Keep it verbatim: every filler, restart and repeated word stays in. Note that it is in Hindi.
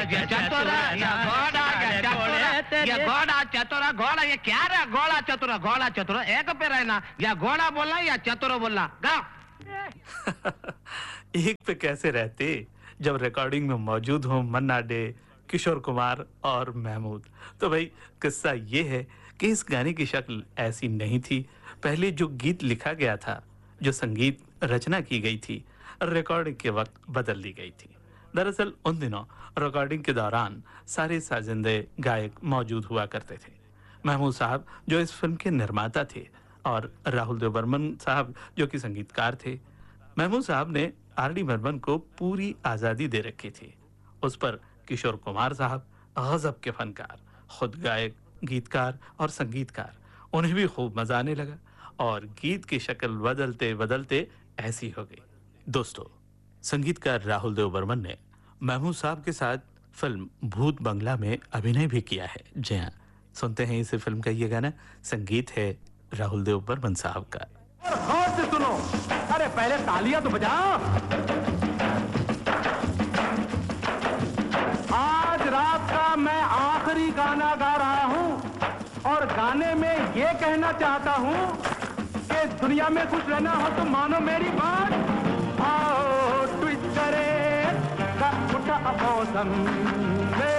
चतुर या घोड़ा या चतुर या घोड़ा चतुर घोड़ा ये क्या रहा घोड़ा चतुर घोड़ा चतुर एक पे रहना या घोड़ा बोलना या चतुर बोलना गा एक पे कैसे रहते जब रिकॉर्डिंग में मौजूद हो मन्ना डे, किशोर कुमार और महमूद। तो भाई किस्सा ये है कि इस गाने की शक्ल ऐसी नहीं थी। पहले जो गीत लिखा गया था, जो संगीत रचना की गई थी, रिकॉर्डिंग के वक्त बदल दी गई थी। दरअसल उन दिनों रिकॉर्डिंग के दौरान सारे साजिंदे गायक मौजूद हुआ करते थे। महमूद साहब जो इस फिल्म के निर्माता थे और राहुल देव बर्मन साहब जो कि संगीतकार थे। महमूद साहब ने आर डी बर्मन को पूरी आज़ादी दे रखी थी। उस पर किशोर कुमार साहब गजब के फनकार, खुद गायक, गीतकार और संगीतकार, उन्हें भी खूब मजा आने लगा और गीत की शक्ल बदलते बदलते ऐसी हो गई। दोस्तों, संगीतकार राहुल देव बर्मन ने महमूद साहब के साथ फिल्म भूत बंगला में अभिनय भी किया है। जी हाँ, सुनते हैं इस फिल्म का ये गाना। संगीत है राहुल देव बर्मन साहब का। गौर से सुनो, अरे पहले तालियां तो बजाओ। आज रात का मैं आखिरी गाना गा रहा हूं और गाने में ये कहना चाहता हूं कि दुनिया में कुछ रहना हो तो मानो मेरी बात। आओ ट्विस्ट करे का उठा मौसम